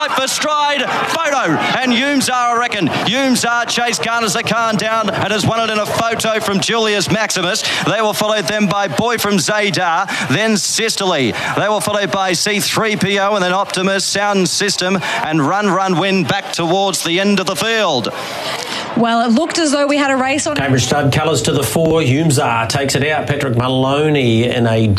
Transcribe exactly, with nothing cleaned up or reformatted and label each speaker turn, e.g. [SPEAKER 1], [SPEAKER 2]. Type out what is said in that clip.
[SPEAKER 1] For stride, photo, and Yumzar, I reckon. Yumzar Chase garners the car down and has won it in a photo from Julius Maximus. They will follow them by Boy from Zaydar, then Sisterly. They will follow by C three P O and then Optimus, Sound System, and Run Run Win back towards the end of the field.
[SPEAKER 2] Well, it looked as though we had a race on.
[SPEAKER 3] Cambridge Stud colours to the four. Yumzar takes it out. Patrick Maloney in a